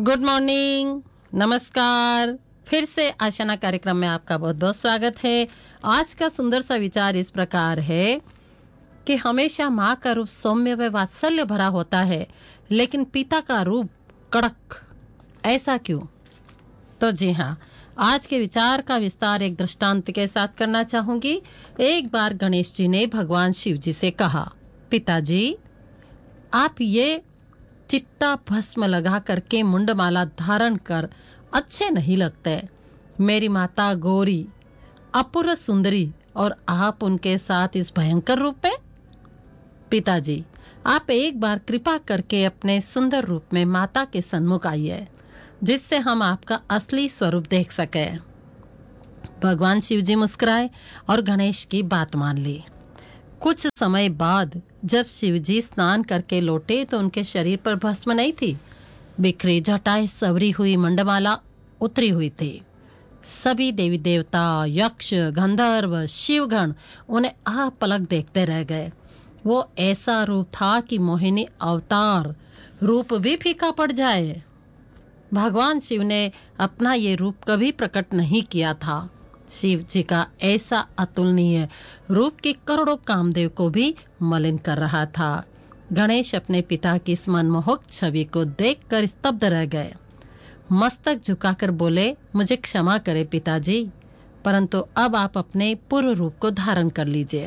Good morning, नमस्कार। फिर से आशना कार्यक्रम में आपका बहुत बहुत स्वागत है। आज का सुंदर सा विचार इस प्रकार है कि हमेशा माँ का रूप सौम्य व वात्सल्य भरा होता है, लेकिन पिता का रूप कड़क। ऐसा क्यों? तो जी हाँ, आज के विचार का विस्तार एक दृष्टांत के साथ करना चाहूंगी। एक बार गणेश जी ने भगवान शिव जी से कहा, पिताजी, आप ये चिट्टा भस्म लगा करके मुंडमाला धारण कर अच्छे नहीं लगते। मेरी माता गौरी अपूर्व सुंदरी और आप उनके साथ इस भयंकर रूप में। पिताजी, आप एक बार कृपा करके अपने सुंदर रूप में माता के सन्मुख आइए, जिससे हम आपका असली स्वरूप देख सके। भगवान शिव जी मुस्कुराए और गणेश की बात मान ली। कुछ समय बाद जब शिवजी स्नान करके लौटे तो उनके शरीर पर भस्म नहीं थी। बिखरी जटाएं, सवरी हुई मंडमाला उतरी हुई थी। सभी देवी देवता, यक्ष, गंधर्व, शिवगण उन्हें आह पलक देखते रह गए। वो ऐसा रूप था कि मोहिनी अवतार रूप भी फीका पड़ जाए। भगवान शिव ने अपना ये रूप कभी प्रकट नहीं किया था। शिव जी का ऐसा अतुलनीय रूप की करोड़ों कामदेव को भी मलिन कर रहा था। गणेश अपने पिता की इस मनमोहक छवि को देखकर स्तब्ध रह गए। मस्तक झुकाकर बोले, मुझे क्षमा करे पिताजी, परंतु अब आप अपने पूर्व रूप को धारण कर लीजिए।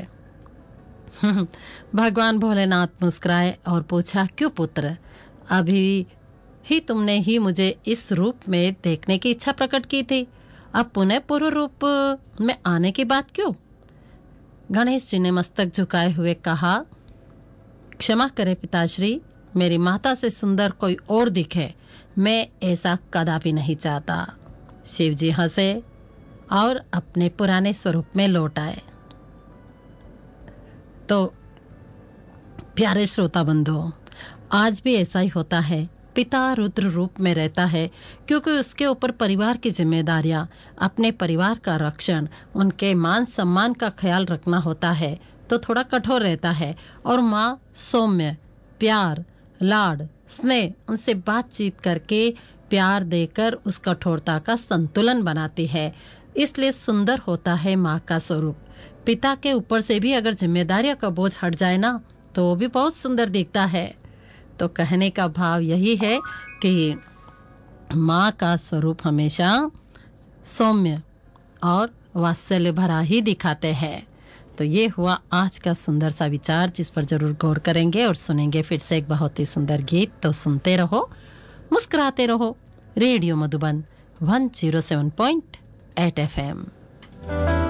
भगवान भोलेनाथ मुस्कुराए और पूछा, क्यों पुत्र, अभी ही तुमने ही मुझे इस रूप में देखने की इच्छा प्रकट की थी, अब पुनः पूर्व रूप में आने की बात क्यों? गणेश जी ने मस्तक झुकाए हुए कहा, क्षमा करे पिताश्री, मेरी माता से सुंदर कोई और दिखे, मैं ऐसा कदापि नहीं चाहता। शिव जी हंसे और अपने पुराने स्वरूप में लौट आए। तो प्यारे श्रोता बंधुओं, आज भी ऐसा ही होता है। पिता रुद्र रूप में रहता है क्योंकि उसके ऊपर परिवार की जिम्मेदारियां, अपने परिवार का रक्षण, उनके मान सम्मान का ख्याल रखना होता है, तो थोड़ा कठोर रहता है। और माँ सौम्य, प्यार, लाड, स्नेह, उनसे बातचीत करके प्यार देकर उस कठोरता का संतुलन बनाती है। इसलिए सुंदर होता है माँ का स्वरूप। पिता के ऊपर से भी अगर जिम्मेदारियां का बोझ हट जाए ना, तो वो भी बहुत सुंदर दिखता है। तो कहने का भाव यही है कि माँ का स्वरूप हमेशा सौम्य और वात्सल्य भरा ही दिखाते हैं। तो ये हुआ आज का सुंदर सा विचार, जिस पर जरूर गौर करेंगे और सुनेंगे फिर से एक बहुत ही सुंदर गीत। तो सुनते रहो, मुस्कुराते रहो। Radio Madhuban 107.8 FM।